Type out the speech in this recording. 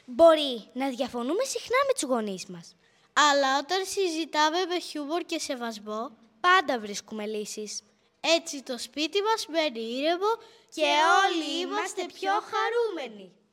Μπορεί να διαφωνούμε συχνά με τους γονείς μας. Αλλά όταν συζητάμε με χιούμορ και σεβασμό, πάντα βρίσκουμε λύσεις. Έτσι το σπίτι μας μένει ήρεμο και όλοι είμαστε πιο χαρούμενοι.